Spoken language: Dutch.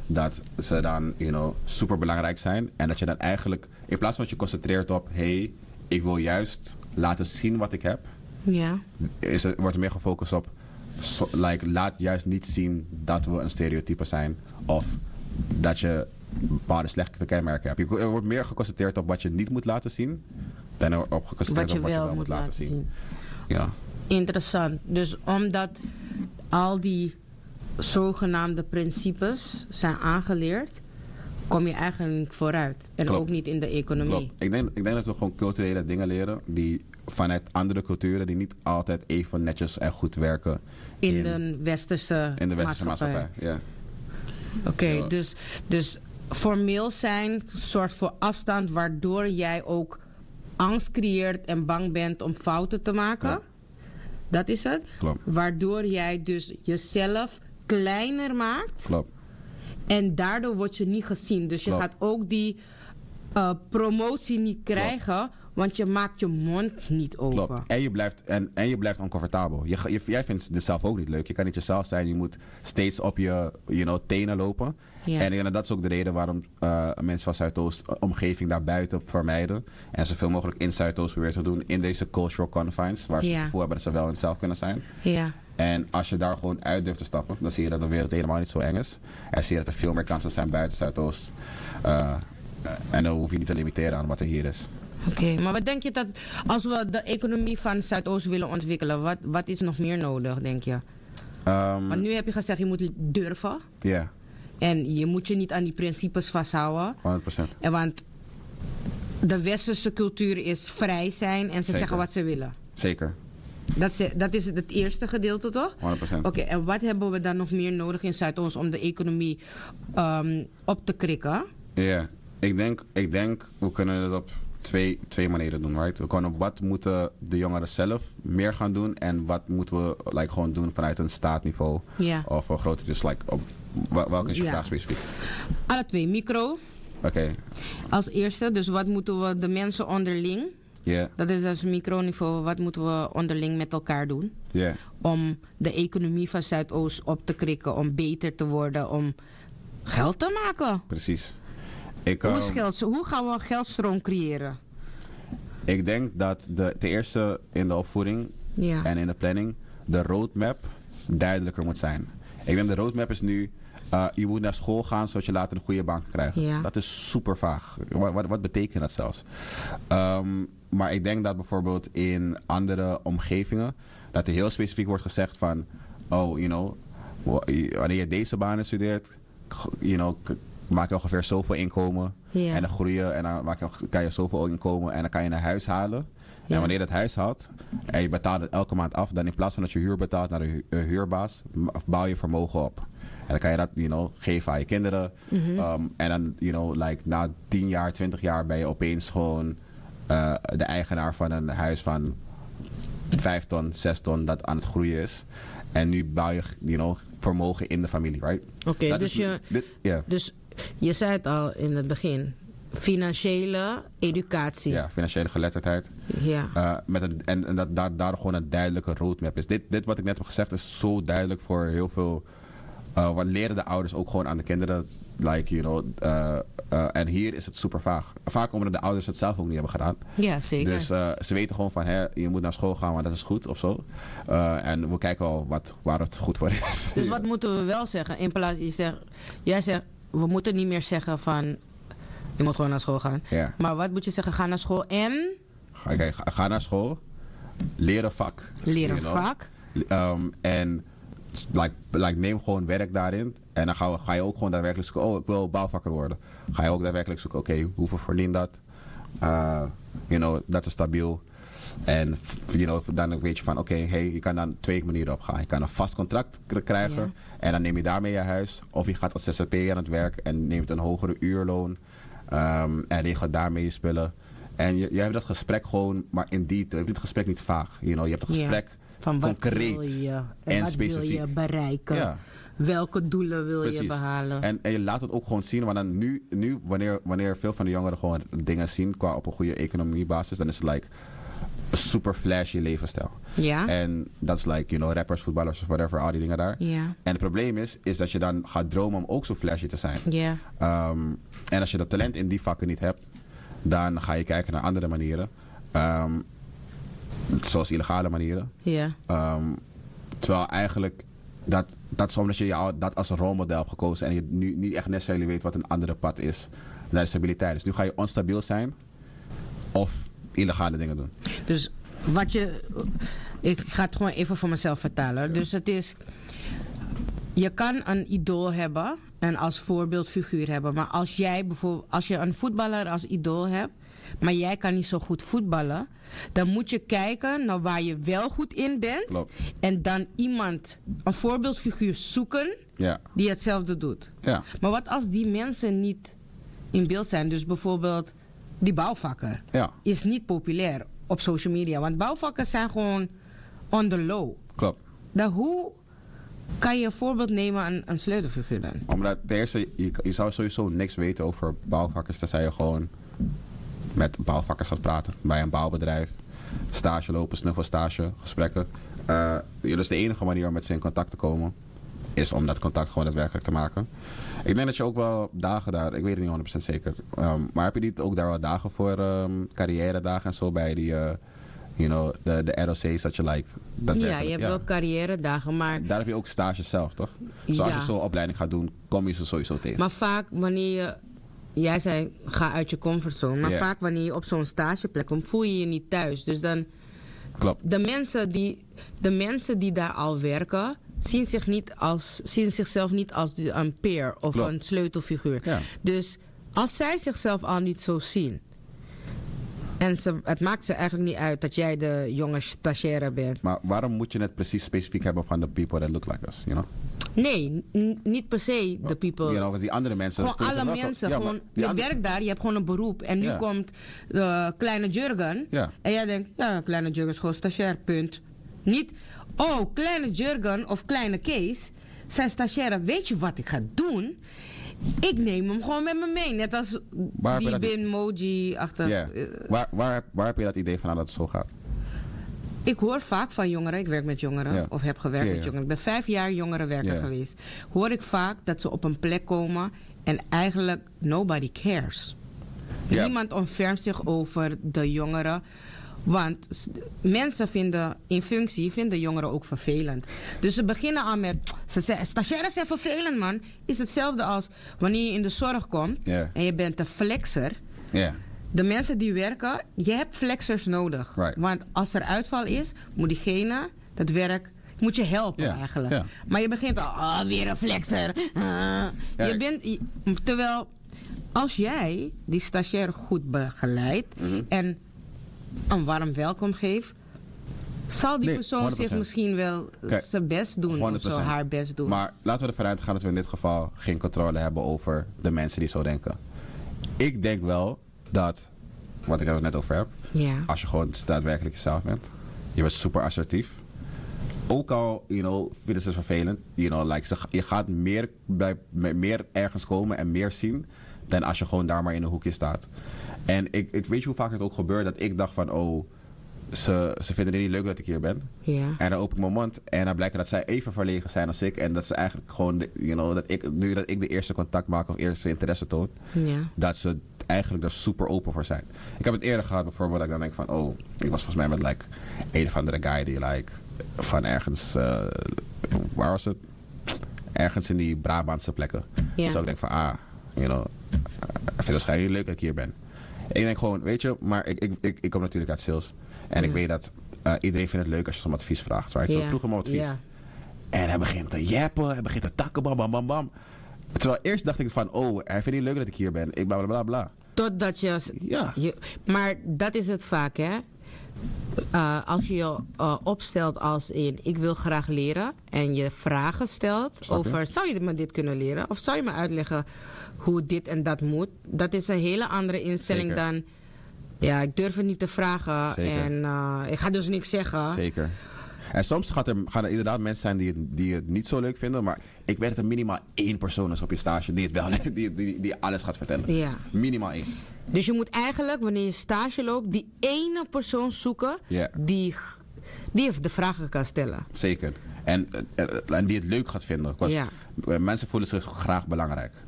dat ze dan, super belangrijk zijn. En dat je dan eigenlijk, in plaats van dat je concentreert op, ik wil juist laten zien wat ik heb. Ja. Wordt er meer gefocust op, laat juist niet zien dat we een stereotype zijn. Of dat je bepaalde slechte kenmerken hebt. Er wordt meer geconcentreerd op wat je niet moet laten zien. Dan op geconcentreerd op wat je wel moet laten zien. Ja. Interessant. Dus omdat al die zogenaamde principes zijn aangeleerd, kom je eigenlijk niet vooruit. En Klopt. ook niet in de economie. Klopt. Ik denk dat we gewoon culturele dingen leren die vanuit andere culturen die niet altijd even netjes en goed werken In de westerse maatschappij. Ja. Oké, Ja. dus formeel zijn zorgt voor afstand, waardoor jij ook angst creëert en bang bent om fouten te maken. Ja. Dat is het. Klopt. Waardoor jij dus jezelf kleiner maakt. Klopt. En daardoor word je niet gezien. Dus je Klopt. gaat ook die promotie niet krijgen, want je maakt je mond niet open. Klopt. En je blijft oncomfortabel. Jij vindt het zelf ook niet leuk. Je kan niet jezelf zijn. Je moet steeds op je tenen lopen. Ja. En ik denk dat dat is ook de reden waarom mensen van Zuidoost omgeving daarbuiten vermijden. En zoveel mogelijk in Zuidoost proberen te doen in deze cultural confines. Waar ze het gevoel hebben dat ze wel in zelf kunnen zijn. Ja. En als je daar gewoon uit durft te stappen, dan zie je dat de wereld helemaal niet zo eng is. En zie je dat er veel meer kansen zijn buiten Zuidoost. En dan hoef je niet te limiteren aan wat er hier is. Oké, maar wat denk je dat als we de economie van Zuidoost willen ontwikkelen, wat is nog meer nodig, denk je? Want nu heb je gezegd, je moet durven. Ja, En je moet je niet aan die principes vasthouden. 100%. En want de westerse cultuur is vrij zijn en ze Zeker. zeggen wat ze willen. Zeker, Dat is het eerste gedeelte, toch? 100%. Oké, en wat hebben we dan nog meer nodig in Zuidoost om de economie op te krikken? Ja, ik denk we kunnen het op twee manieren doen, right? We kunnen wat moeten de jongeren zelf meer gaan doen en wat moeten we gewoon doen vanuit een staatniveau Ja. of een groter, dus op welke is je Ja. vraag specifiek? Alle twee, micro Oké, als eerste. Dus wat moeten we de mensen onderling, ja, dat is dus microniveau, wat moeten we onderling met elkaar doen? ja. Om de economie van Zuidoost op te krikken, om beter te worden, om geld te maken. Precies. Hoe gaan we een geldstroom creëren? Ik denk dat ten eerste in de opvoeding Ja. en in de planning de roadmap duidelijker moet zijn. Ik denk de roadmap is nu, je moet naar school gaan zodat je later een goede baan kan krijgen. Ja. Dat is super vaag. Wat betekent dat zelfs? Maar ik denk dat bijvoorbeeld in andere omgevingen, dat er heel specifiek wordt gezegd van, wanneer je deze banen studeert, maak je ongeveer zoveel inkomen. Ja. En dan groeien en dan kan je zoveel inkomen en dan kan je een huis halen. Ja. En wanneer je dat huis haalt en je betaalt het elke maand af, dan in plaats van dat je huur betaalt naar de huurbaas, bouw je vermogen op. En dan kan je dat geven aan je kinderen. En dan, na 10 jaar, 20 jaar ben je opeens gewoon de eigenaar van een huis van 5 ton, 6 ton dat aan het groeien is. En nu bouw je, vermogen in de familie, right? Oké, dus je zei het al in het begin. Financiële educatie. Ja, financiële geletterdheid. Ja. En dat daar gewoon een duidelijke roadmap is. Dit wat ik net heb gezegd is zo duidelijk voor heel veel. Wat leren de ouders ook gewoon aan de kinderen. En hier is het super vaag. Vaak omdat de ouders het zelf ook niet hebben gedaan. Ja, zeker. Dus ze weten gewoon van, je moet naar school gaan, want dat is goed of zo. En we kijken wel waar het goed voor is. Dus wat moeten we wel zeggen? In plaats, jij zegt, we moeten niet meer zeggen van, je moet gewoon naar school gaan. Ja. Maar wat moet je zeggen? Ga naar school en? Oké, ga naar school. Leren vak. Leren een vak. En neem gewoon werk daarin. En dan ga je ook gewoon daadwerkelijk zoeken. Ik wil bouwvakker worden. Ga je ook daadwerkelijk zoeken. Oké, hoeveel verdient dat? Dat is stabiel. En dan weet je van je kan dan 2 manieren op gaan. Je kan een vast contract krijgen. Ja. En dan neem je daarmee je huis. Of je gaat als zzp'er aan het werk en neemt een hogere uurloon. En je gaat daarmee je spullen. En je hebt dat gesprek gewoon, maar in detail. Je hebt het gesprek niet vaag. Je hebt het gesprek van wat concreet wil je, en wat specifiek. wil je bereiken? Ja. Welke doelen wil Precies. je behalen? En je laat het ook gewoon zien. Want dan nu wanneer veel van de jongeren gewoon dingen zien op een goede economiebasis, dan is het super flashy levensstijl. Ja. En dat is like, rappers, voetballers, whatever, al die dingen daar. Ja. En het probleem is dat je dan gaat dromen om ook zo flashy te zijn. Ja. En als je dat talent in die vakken niet hebt, dan ga je kijken naar andere manieren. Zoals illegale manieren. Ja. Terwijl eigenlijk, dat is omdat je dat als een rolmodel hebt gekozen en je nu niet echt necessarily weet wat een andere pad is naar de stabiliteit. Dus nu ga je onstabiel zijn of illegale dingen doen. Dus ik ga het gewoon even voor mezelf vertalen. Ja. Dus het is, je kan een idool hebben en als voorbeeldfiguur hebben. Maar als je een voetballer als idool hebt, maar jij kan niet zo goed voetballen, dan moet je kijken naar waar je wel goed in bent. Klopt. En dan een voorbeeldfiguur zoeken die hetzelfde doet. Ja. Maar wat als die mensen niet in beeld zijn? Dus bijvoorbeeld die bouwvakker is niet populair op social media. Want bouwvakkers zijn gewoon on the low. Klopt. Dan hoe kan je een voorbeeld nemen aan een sleutelfiguur dan? Omdat ten eerste, je zou sowieso niks weten over bouwvakkers. Tenzij je gewoon met bouwvakkers gaat praten. Bij een bouwbedrijf. Stage lopen, snuffelstage, gesprekken. Dus de enige manier om met ze in contact te komen is om dat contact gewoon daadwerkelijk te maken. Ik denk dat je ook wel dagen daar, ik weet het niet 100% zeker. Maar heb je niet ook daar wel dagen voor carrière dagen en zo bij die, de ROC's dat je like... Ja, je hebt wel carrière dagen, maar... Daar heb je ook stages zelf, toch? Dus als je zo'n opleiding gaat doen, kom je ze sowieso tegen. Maar vaak wanneer je... Jij zei, ga uit je comfortzone. Maar vaak wanneer je op zo'n stageplek komt, voel je je niet thuis. Dus dan... Klopt. De mensen die daar al werken, zien zichzelf niet als een peer of een sleutelfiguur. Ja. Dus als zij zichzelf al niet zo zien, en het maakt ze eigenlijk niet uit dat jij de jonge stagiaire bent. Maar waarom moet je het precies specifiek hebben van de people that look like us, Nee, niet per se de people. Want die andere mensen... Gewoon alle mensen. Je werkt daar, je hebt gewoon een beroep. En nu komt kleine Jurgen. Ja. En jij denkt, kleine Jurgen is gewoon stagiair, punt. Niet, kleine Jurgen of kleine Kees zijn stagiaire. Weet je wat ik ga doen? Ik neem hem gewoon met me mee. Net als die Binmoji achter... Yeah. Waar heb je dat idee van dat het zo gaat? Ik hoor vaak van jongeren, ik werk met jongeren of heb gewerkt met jongeren. Ik ben 5 jaar jongerenwerker geweest. Hoor ik vaak dat ze op een plek komen en eigenlijk nobody cares. Niemand ontfermt zich over de jongeren. Want mensen vinden jongeren ook vervelend. Dus ze beginnen al met... Stagiaires zijn vervelend, man. Is hetzelfde als wanneer je in de zorg komt en je bent een flexer. De mensen die werken, je hebt flexers nodig. Right. Want als er uitval is, moet diegene dat werk... Moet je helpen eigenlijk. Maar je begint al, weer een flexer. Terwijl, als jij die stagiair goed begeleidt en een warm welkom geeft, zal die persoon 100%. Zich misschien wel zijn best doen 100%. Of zo, haar best doen. Maar laten we ervan uitgaan dat we in dit geval geen controle hebben over de mensen die zo denken. Ik denk wel dat, wat ik er net over heb, als je gewoon daadwerkelijk jezelf bent, je bent super assertief. Ook al, vinden ze vervelend, je gaat meer ergens komen en meer zien dan als je gewoon daar maar in een hoekje staat. En ik weet je hoe vaak het ook gebeurt dat ik dacht van, ze vinden het niet leuk dat ik hier ben. Ja. En dan open ik mijn mond en dan blijkt dat zij even verlegen zijn als ik. En dat ze eigenlijk gewoon, dat ik de eerste contact maak of eerste interesse toon. Dat ze eigenlijk er super open voor zijn. Ik heb het eerder gehad bijvoorbeeld dat ik dan denk van, ik was volgens mij met een of andere guy die van ergens, waar was het? Ergens in die Brabantse plekken. Dus ik denk van, ik vind het waarschijnlijk niet leuk dat ik hier ben. En ik denk gewoon, weet je, maar ik kom natuurlijk uit sales. En ik weet dat iedereen vindt het leuk als je om advies vraagt. Right? So, ik vroeg hem om advies. En hij begint te jappen, hij begint te takken, bam, bam, bam, bam. Terwijl eerst dacht ik van, hij vindt het niet leuk dat ik hier ben. Ik bla, bla, bla, bla. Totdat maar dat is het vaak, hè. Als je je opstelt als ik wil graag leren en je vragen stelt over, zou je me dit kunnen leren? Of zou je me uitleggen hoe dit en dat moet? Dat is een hele andere instelling dan, ik durf het niet te vragen. Zeker. En ik ga dus niks zeggen. Zeker. En soms gaan er inderdaad mensen zijn die het niet zo leuk vinden. Maar ik weet dat er minimaal 1 persoon is op je stage die het wel die alles gaat vertellen. Ja. Minimaal 1. Dus je moet eigenlijk, wanneer je stage loopt, die ene persoon zoeken die de vragen kan stellen. Zeker. En die het leuk gaat vinden. Mensen voelen zich graag belangrijk.